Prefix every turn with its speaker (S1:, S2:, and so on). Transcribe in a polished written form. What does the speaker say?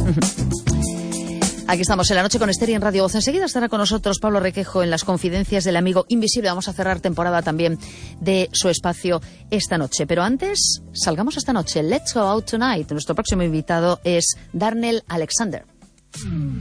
S1: Aquí estamos en La Noche con Esther y en Radio Voz. Enseguida estará con nosotros Pablo Requejo en las confidencias del amigo invisible. Vamos a cerrar temporada también de su espacio esta noche. Pero antes, salgamos esta noche. Let's go out tonight. Nuestro próximo invitado es Darnell Alexander.